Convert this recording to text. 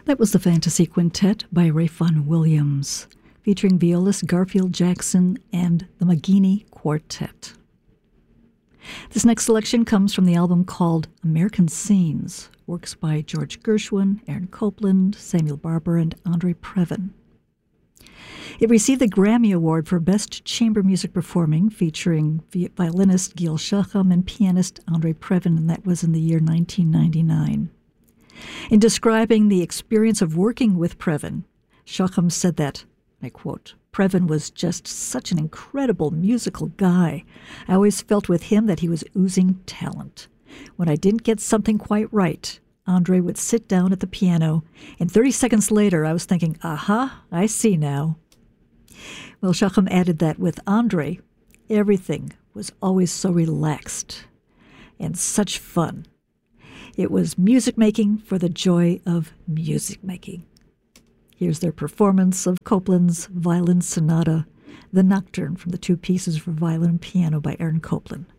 That was the Fantasy Quintet by Rayfon Williams, featuring violist Garfield Jackson and the Maggini Quartet. This next selection comes from the album called American Scenes, works by George Gershwin, Aaron Copland, Samuel Barber, and Andre Previn. It received the Grammy Award for Best Chamber Music Performing, featuring violinist Gil Shaham and pianist Andre Previn, and that was in the year 1999. In describing the experience of working with Previn, Shaham said that, I quote, "Previn was just such an incredible musical guy. I always felt with him that he was oozing talent. When I didn't get something quite right, Andre would sit down at the piano, and 30 seconds later I was thinking, aha, I see now." Well, Shaham added that with Andre, everything was always so relaxed and such fun. It was music making for the joy of music making. Here's their performance of Copland's Violin Sonata, the Nocturne from the two pieces for violin and piano by Aaron Copland.